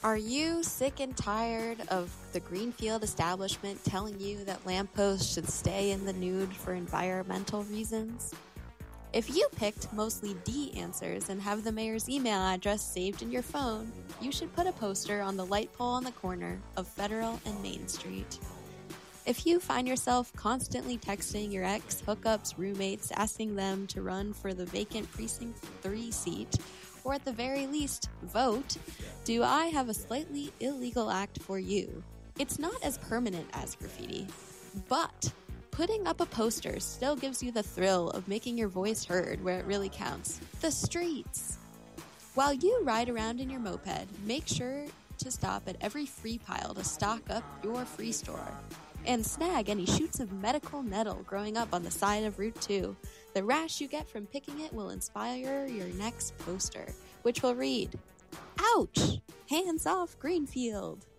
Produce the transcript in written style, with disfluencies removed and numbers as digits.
Are you sick and tired of the Greenfield establishment telling you that lampposts should stay in the nude for environmental reasons? If you picked mostly D answers and have the mayor's email address saved in your phone, you should put a poster on the light pole on the corner of Federal and Main Street. If you find yourself constantly texting your ex-hookups roommates asking them to run for the vacant Precinct 3 seat, or at the very least, vote, do I have a slightly illegal act for you? It's not as permanent as graffiti, but putting up a poster still gives you the thrill of making your voice heard where it really counts, the streets. While you ride around in your moped, make sure to stop at every free pile to stock up your free store. And snag any shoots of medical nettle growing up on the side of Route 2. The rash you get from picking it will inspire your next poster, which will read, "Ouch! Hands off Greenfield!"